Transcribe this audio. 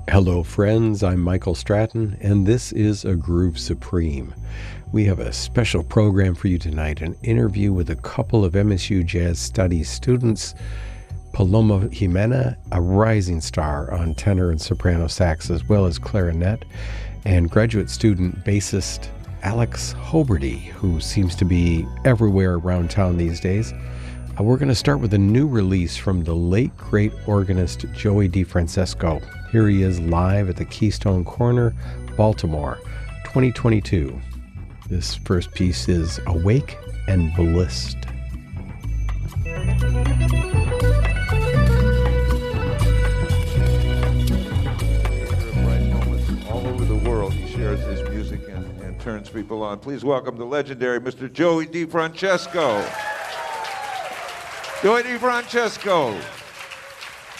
Hello, friends. I'm Michael Stratton, and this is A Groove Supreme. We have a special program for you tonight, an interview with a couple of MSU Jazz Studies students. Paloma Jimena, a rising star on tenor and soprano sax as well as clarinet, and graduate student bassist Alex Hoberty, who seems to be everywhere around town these days. We're going to start with a new release from the late, great organist Joey DeFrancesco. Here he is live at the Keystone Corner, Baltimore, 2022. This first piece is Awake and Blissed. All over the world, he shares his music and turns people on. Please welcome the legendary Mr. Joey DeFrancesco. Joey DeFrancesco.